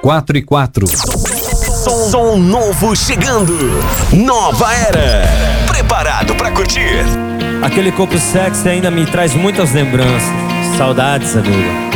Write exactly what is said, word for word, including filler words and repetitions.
quatro e quatro. Som, som novo chegando. Nova era. Preparado pra curtir? Aquele corpo sexy ainda me traz muitas lembranças. Saudades, amiga.